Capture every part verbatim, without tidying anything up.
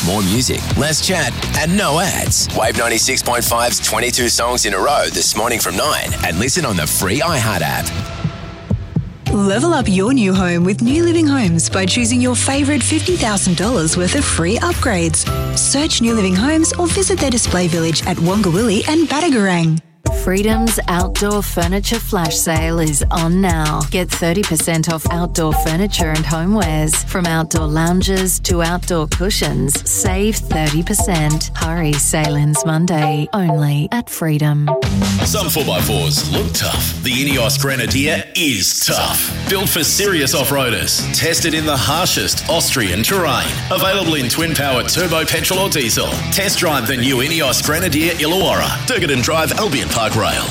more music, less chat, and no ads. Wave ninety-six point five's twenty-two songs in a row this morning from nine, and listen on the free iHeart app. Level up your new home with New Living Homes by choosing your favourite fifty thousand dollars worth of free upgrades. Search New Living Homes or visit their display village at Wongawilli and Badagarang. Freedom's outdoor furniture flash sale is on now. Get thirty percent off outdoor furniture and homewares. From outdoor lounges to outdoor cushions, save thirty percent. Hurry, sale ends Monday, only at Freedom. Some four by fours look tough. The Ineos Grenadier is tough. Built for serious off-roaders. Tested in the harshest Austrian terrain. Available in twin-power turbo petrol or diesel. Test drive the new Ineos Grenadier Illawarra. Durgadon Drive, Albion Park Rail.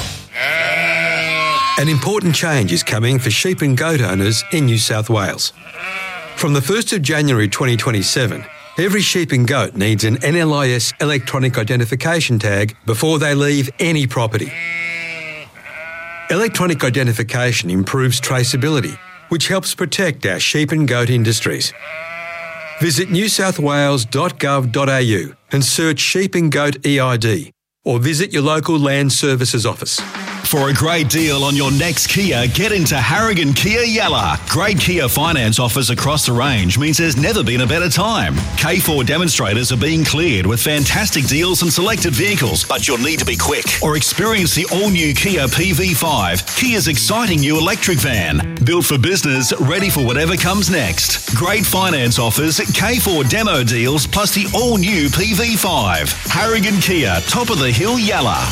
An important change is coming for sheep and goat owners in New South Wales. From the first of January twenty twenty-seven, every sheep and goat needs an N L I S electronic identification tag before they leave any property. Electronic identification improves traceability, which helps protect our sheep and goat industries. Visit new south wales dot gov dot a u and search sheep and goat E I D, or visit your local Land Services office. For a great deal on your next Kia, get into Harrigan Kia Yalla. Great Kia finance offers across the range means there's never been a better time. K four demonstrators are being cleared with fantastic deals on selected vehicles, but you'll need to be quick. Or experience the all-new Kia P V five, Kia's exciting new electric van. Built for business, ready for whatever comes next. Great finance offers, K four demo deals, plus the all-new P V five. Harrigan Kia, top of the hill Yalla.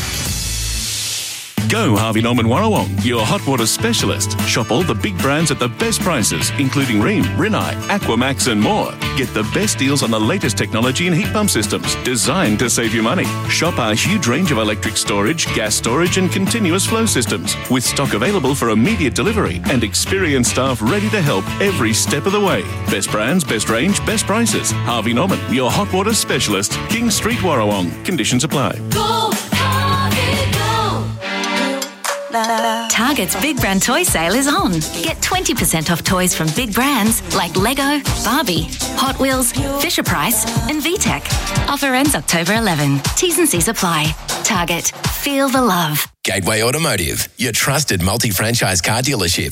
Go Harvey Norman Warrawong, your hot water specialist. Shop all the big brands at the best prices, including Rheem, Rinnai, Aquamax and more. Get the best deals on the latest technology in heat pump systems, designed to save you money. Shop our huge range of electric storage, gas storage and continuous flow systems, with stock available for immediate delivery and experienced staff ready to help every step of the way. Best brands, best range, best prices. Harvey Norman, your hot water specialist. King Street, Warrawong. Conditions apply. Go, Harvey, go. Target's Big Brand Toy Sale is on. Get twenty percent off toys from big brands like Lego, Barbie, Hot Wheels, Fisher-Price and V TEC. Offer ends October eleventh. T's and C's apply. Target. Feel the love. Gateway Automotive, your trusted multi-franchise car dealership.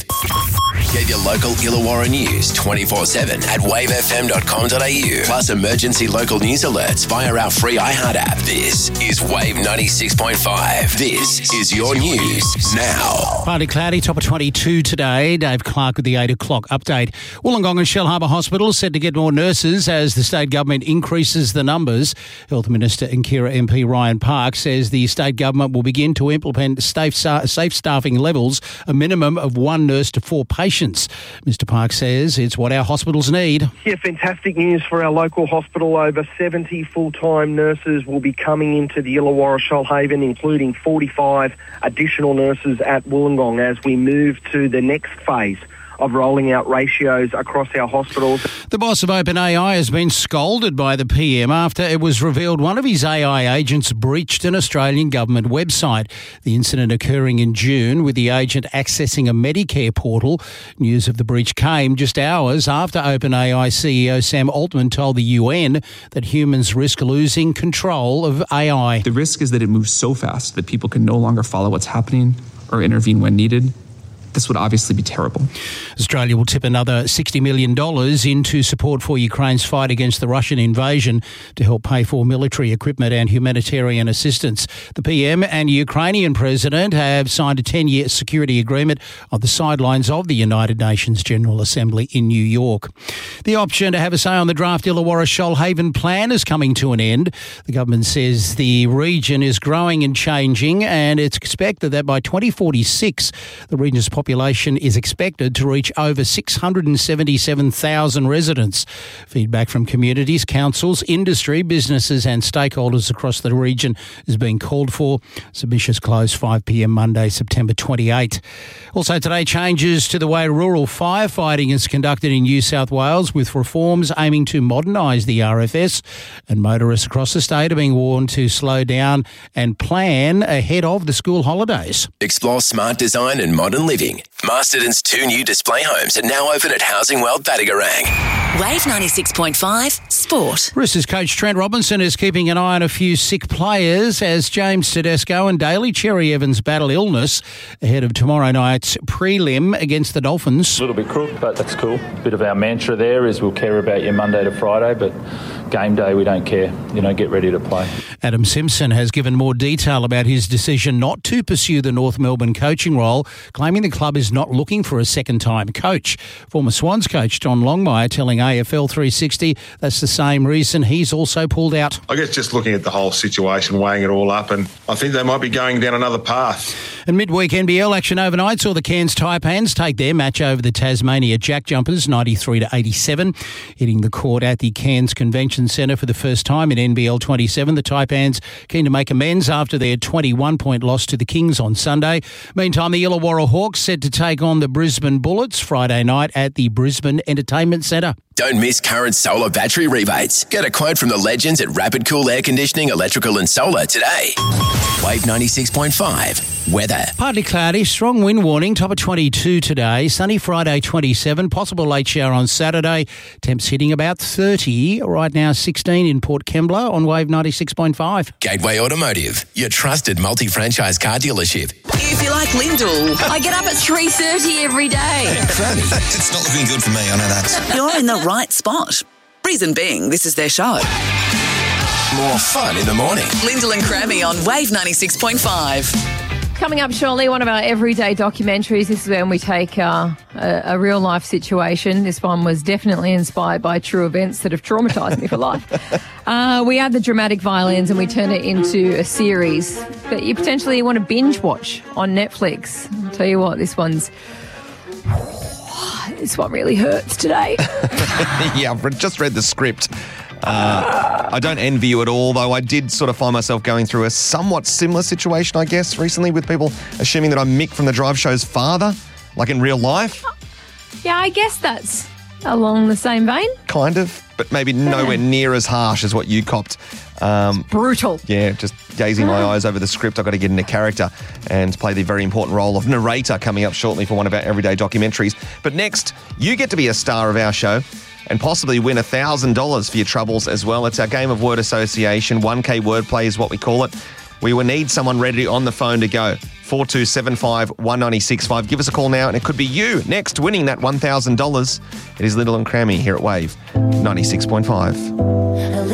Get your local Illawarra news twenty-four seven at wave f m dot com dot a u. Plus emergency local news alerts via our free iHeart app. This is Wave ninety-six point five. This is your news now. Partly cloudy, top of twenty-two today. Dave Clark with the eight o'clock update. Wollongong and Shellharbour Hospital said to get more nurses as the state government increases the numbers. Health Minister and Kira M P Ryan Park says the state government will begin to implement safe, safe staffing levels, a minimum of one nurse to four patients. Mister Park says it's what our hospitals need. Yeah, fantastic news for our local hospital. Over seventy full-time nurses will be coming into the Illawarra Shoalhaven, including forty-five additional nurses at Wollongong as we move to the next phase of rolling out ratios across our hospitals. The boss of OpenAI has been scolded by the P M after it was revealed one of his A I agents breached an Australian government website. The incident occurring in June with the agent accessing a Medicare portal. News of the breach came just hours after OpenAI C E O Sam Altman told the U N that humans risk losing control of A I. The risk is that it moves so fast that people can no longer follow what's happening or intervene when needed. This would obviously be terrible. Australia will tip another sixty million dollars into support for Ukraine's fight against the Russian invasion to help pay for military equipment and humanitarian assistance. The P M and Ukrainian president have signed a ten-year security agreement on the sidelines of the United Nations General Assembly in New York. The option to have a say on the draft Illawarra Shoalhaven plan is coming to an end. The government says the region is growing and changing, and it's expected that by twenty forty-six, the region's population population is expected to reach over six hundred seventy-seven thousand residents. Feedback from communities, councils, industry, businesses and stakeholders across the region is being called for. Submissions close five p m Monday, September twenty-eighth. Also today, changes to the way rural firefighting is conducted in New South Wales, with reforms aiming to modernise the R F S, and motorists across the state are being warned to slow down and plan ahead of the school holidays. Explore smart design and modern living Heating. Masterton's two new display homes are now open at Housing World Battigarang. Wave ninety-six point five Sport. Roosters coach Trent Robinson is keeping an eye on a few sick players as James Tedesco and Daly Cherry Evans battle illness ahead of tomorrow night's prelim against the Dolphins. A little bit crook, but that's cool. Bit of our mantra there is we'll care about you Monday to Friday, but game day we don't care. You know, get ready to play. Adam Simpson has given more detail about his decision not to pursue the North Melbourne coaching role, claiming the club is not looking for a second-time coach. Former Swans coach John Longmire telling A F L three sixty that's the same reason he's also pulled out. I guess just looking at the whole situation, weighing it all up, and I think they might be going down another path. And midweek N B L action overnight saw the Cairns Taipans take their match over the Tasmania Jack Jumpers ninety-three to eighty-seven. Hitting the court at the Cairns Convention Centre for the first time in N B L twenty-seven, the Taipans keen to make amends after their twenty-one point loss to the Kings on Sunday. Meantime, the Illawarra Hawks set to take on the Brisbane Bullets Friday night at the Brisbane Entertainment Centre. Don't miss current solar battery rebates. Get a quote from the legends at Rapid Cool Air Conditioning, Electrical and Solar today. Wave ninety-six point five. Weather. Partly cloudy, strong wind warning, top of twenty-two today. Sunny Friday, twenty-seven. Possible late shower on Saturday. Temps hitting about thirty. Right now, sixteen in Port Kembla on Wave ninety-six point five. Gateway Automotive, your trusted multi-franchise car dealership. If you like Lyndall, I get up at three thirty every day. It's not looking good for me, I know that. You're in the right spot. Reason being, this is their show. More fun in the morning. Lyndall and Crammy on Wave ninety-six point five. Coming up shortly, one of our everyday documentaries. This is when we take uh, a, a real-life situation. This one was definitely inspired by true events that have traumatised me for life. Uh, we add the dramatic violins and we turn it into a series that you potentially want to binge watch on Netflix. I'll tell you what, this one's... This one really hurts today. Yeah, I've just read the script. Uh, I don't envy you at all, though I did sort of find myself going through a somewhat similar situation, I guess, recently with people assuming that I'm Mick from the Drive Show's father, like in real life. Yeah, I guess that's along the same vein. Kind of, but maybe nowhere near as harsh as what you copped. Um, brutal. Yeah, just gazing my eyes over the script. I've got to get into character and play the very important role of narrator coming up shortly for one of our everyday documentaries. But next, you get to be a star of our show and possibly win one thousand dollars for your troubles as well. It's our game of word association. one K wordplay is what we call it. We will need someone ready on the phone to go. four two seven five, one nine six five. Give us a call now and it could be you next winning that one thousand dollars. It is Lyndall and Crammy here at Wave ninety-six point five.